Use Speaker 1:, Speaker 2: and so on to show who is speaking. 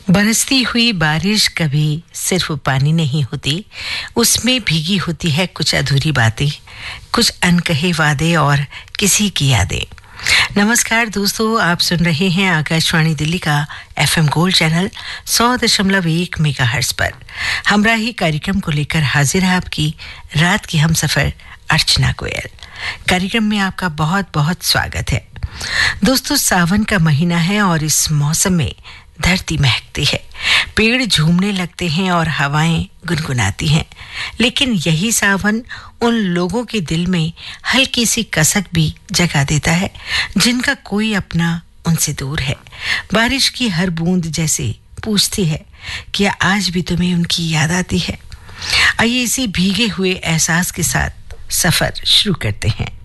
Speaker 1: बरसती हुई बारिश कभी सिर्फ पानी नहीं होती, उसमें भीगी होती है कुछ अधूरी बातें, कुछ अनकहे वादे और किसी की यादें। नमस्कार दोस्तों, आप सुन रहे हैं आकाशवाणी दिल्ली का FM गोल्ड चैनल 100.1 मेगाहर्ट्ज पर। हमरा ही कार्यक्रम को लेकर हाजिर है आपकी रात की हमसफर अर्चना गोयल। कार्यक्रम में आपका बहुत बहुत स्वागत है। दोस्तों, सावन का महीना है और इस मौसम में धरती महकती है, पेड़ झूमने लगते हैं और हवाएं गुनगुनाती हैं। लेकिन यही सावन उन लोगों के दिल में हल्की सी कसक भी जगा देता है जिनका कोई अपना उनसे दूर है। बारिश की हर बूंद जैसे पूछती है, क्या आज भी तुम्हें उनकी याद आती है? आइए इसी भीगे हुए एहसास के साथ सफर शुरू करते हैं।